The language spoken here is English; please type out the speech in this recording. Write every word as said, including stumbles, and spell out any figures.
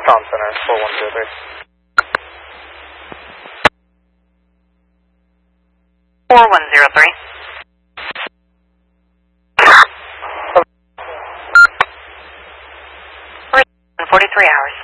Tom Center, four one zero three. four one zero three. forty-three hours.